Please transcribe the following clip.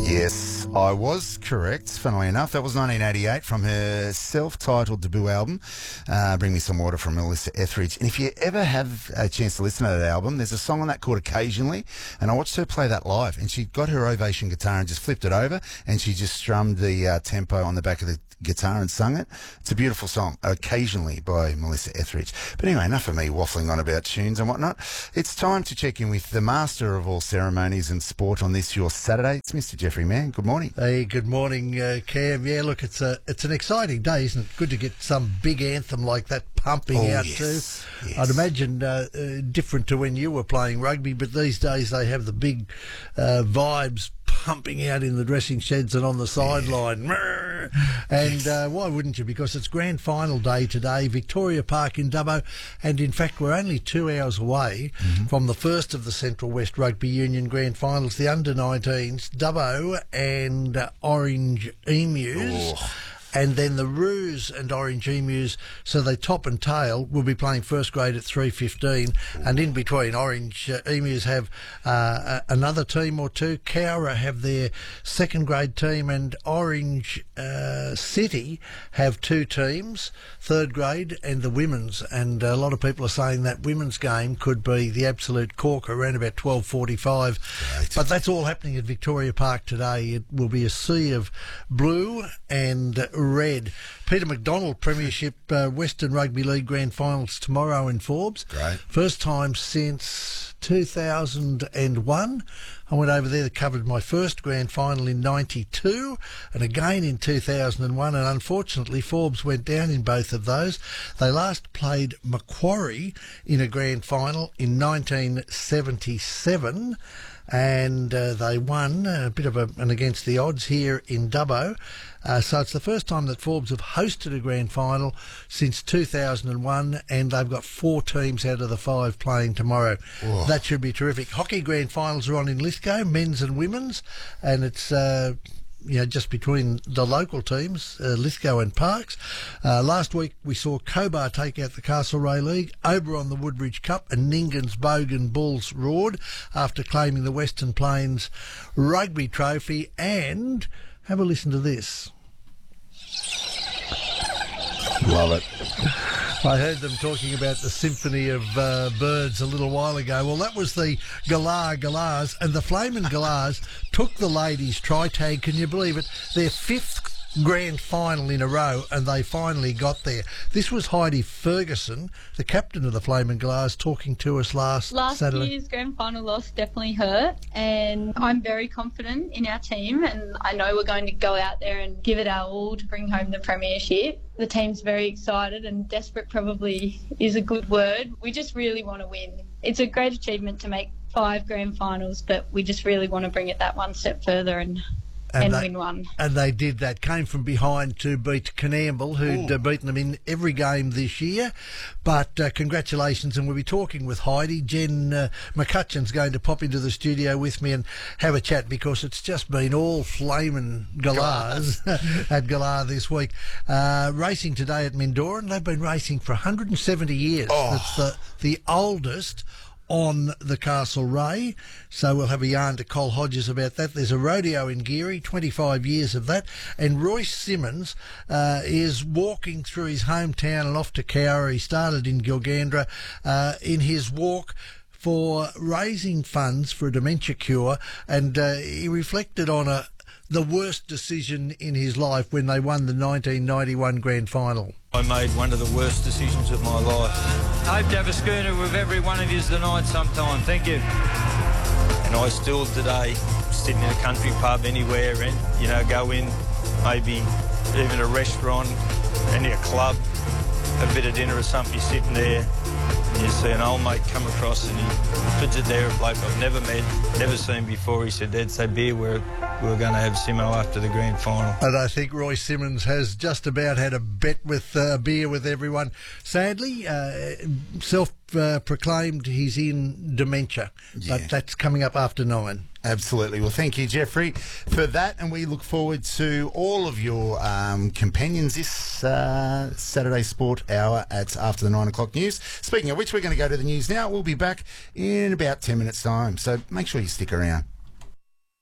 Yes, I was correct. Funnily enough, that was 1988 from her self-titled debut album, Bring Me Some Water from Melissa Etheridge. And if you ever have a chance to listen to that album, there's a song on that called Occasionally, and I watched her play that live, and she got her Ovation guitar and just flipped it over, and she just strummed the tempo on the back of the guitar and sung it. It's a beautiful song, Occasionally by Melissa Etheridge. But anyway, enough of me waffling on about tunes and whatnot. It's time to check in with the master of all ceremonies and sport on this your Saturday. It's Mr. Jeffrey Mann. Good morning. Hey, good morning, Cam. Yeah, look, it's an exciting day, isn't it? Good to get some big anthem like that pumping out too. Yes. I'd imagine different to when you were playing rugby, but these days they have the big vibes pumping out in the dressing sheds and on the sideline. And why wouldn't you? Because it's grand final day today, Victoria Park in Dubbo, and in fact we're only 2 hours away from the first of the Central West Rugby Union grand finals, the under-19s, Dubbo and Orange Emus. Oh. And then the Roos and Orange Emus, so they top and tail, will be playing first grade at 3:15. And in between, Orange Emus have another team or two. Cowra have their second grade team, and Orange City have two teams, third grade and the women's. And a lot of people are saying that women's game could be the absolute corker around about 12:45. Right. But that's all happening at Victoria Park today. It will be a sea of blue and red. Peter McDonald Premiership Western Rugby League Grand Finals tomorrow in Forbes. Great. First time since 2001. I went over there, covered my first grand final in 92 and again in 2001, and unfortunately Forbes went down in both of those. They last played Macquarie in a grand final in 1977, and they won a bit of an against the odds here in Dubbo. So it's the first time that Forbes have hosted a grand final since 2001, and they've got 4 teams out of the 5 playing tomorrow. Whoa. That should be terrific. Hockey grand finals are on in Lithgow, men's and women's, and it's just between the local teams, Lithgow and Parks. Last week we saw Cobar take out the Castlereagh League, Oberon the Woodbridge Cup, and Ningan's Bogan Bulls roared after claiming the Western Plains Rugby Trophy. And have a listen to this. Love it. I heard them talking about the symphony of birds a little while ago. Well, that was the Galah Galahs, and the Flamin' Galahs took the ladies' tri-tag, can you believe it? Their 5th grand final in a row, and they finally got there. This was Heidi Ferguson, the captain of the Flamin' Galahs, talking to us last Saturday. Last year's grand final loss definitely hurt, and I'm very confident in our team, and I know we're going to go out there and give it our all to bring home the premiership. The team's very excited, and desperate probably is a good word. We just really want to win. It's a great achievement to make 5 grand finals, but we just really want to bring it that one step further and win one. And they did that. Came from behind to beat Canamble, who'd beaten them in every game this year. But congratulations, and we'll be talking with Heidi. Jen McCutcheon's going to pop into the studio with me and have a chat, because it's just been all flaming Galahs at Galah this week. Racing today at Mendora, and they've been racing for 170 years. That's the oldest on the Castlereagh, so we'll have a yarn to Col Hodges about that. There's a rodeo in Geary, 25 years of that, and Royce Simmons is walking through his hometown and off to Cowra. He started in Gilgandra in his walk for raising funds for a dementia cure, and he reflected on the worst decision in his life when they won the 1991 grand final. I made one of the worst decisions of my life. I hope to have a schooner with every one of you tonight sometime. Thank you. And I still today, sitting in a country pub anywhere and, go in, maybe even a restaurant, any a club, a bit of dinner or something, you're sitting there, and you see an old mate come across and he puts it there, a bloke I've never met, never seen before. He said, "Dad, say beer where we were going to have Simo after the grand final." And I think Royce Simmons has just about had a bet with beer with everyone. Sadly, self-proclaimed he's in dementia, but that's coming up after 9. Absolutely. Well, thank you, Jeffrey, for that, and we look forward to all of your companions this Saturday Sport Hour at after the 9 o'clock news. Speaking of which, we're going to go to the news now. We'll be back in about 10 minutes' time, so make sure you stick around.